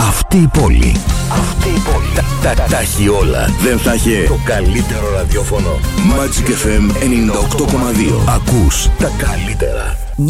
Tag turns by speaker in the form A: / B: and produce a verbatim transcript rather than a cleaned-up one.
A: Αυτή η πόλη. Αυτή η πόλη. Τα, τα, τα έχει όλα. Δεν θα είχε το καλύτερο ραδιόφωνο. Magic εφ εμ ενενήντα οκτώ κόμμα δύο. Ακούς τα καλύτερα.